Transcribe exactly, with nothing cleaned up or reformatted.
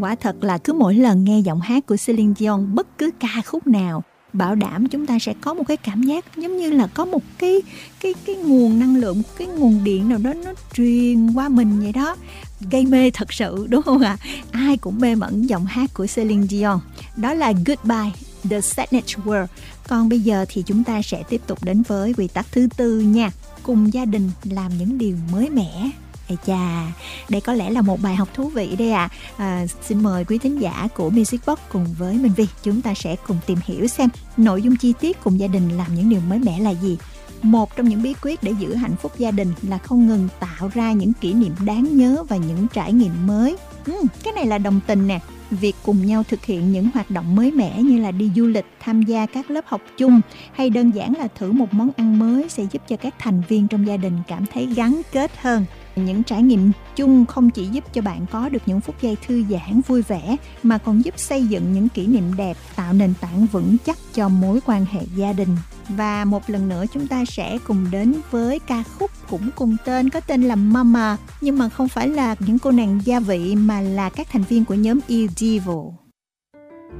Quả thật là cứ mỗi lần nghe giọng hát của Celine Dion, bất cứ ca khúc nào, bảo đảm chúng ta sẽ có một cái cảm giác giống như là có một cái cái cái nguồn năng lượng, cái nguồn điện nào đó nó truyền qua mình vậy đó. Gây mê thật sự, đúng không ạ? À? Ai cũng mê mẩn giọng hát của Celine Dion. Đó là Goodbye, The Sadness World. Còn bây giờ thì chúng ta sẽ tiếp tục đến với quy tắc thứ tư nha. Cùng gia đình làm những điều mới mẻ. Ê chà, đây có lẽ là một bài học thú vị đây ạ. À. À, xin mời quý thính giả của Music Box cùng với Minh Vi, chúng ta sẽ cùng tìm hiểu xem nội dung chi tiết cùng gia đình làm những điều mới mẻ là gì. Một trong những bí quyết để giữ hạnh phúc gia đình là không ngừng tạo ra những kỷ niệm đáng nhớ và những trải nghiệm mới. Ừ, cái này là đồng tình nè. Việc cùng nhau thực hiện những hoạt động mới mẻ như là đi du lịch, tham gia các lớp học chung hay đơn giản là thử một món ăn mới sẽ giúp cho các thành viên trong gia đình cảm thấy gắn kết hơn. Những trải nghiệm chung không chỉ giúp cho bạn có được những phút giây thư giãn vui vẻ mà còn giúp xây dựng những kỷ niệm đẹp, tạo nền tảng vững chắc cho mối quan hệ gia đình. Và một lần nữa chúng ta sẽ cùng đến với ca khúc cũng cùng tên, có tên là Mama, nhưng mà không phải là những cô nàng gia vị mà là các thành viên của nhóm Il Divo.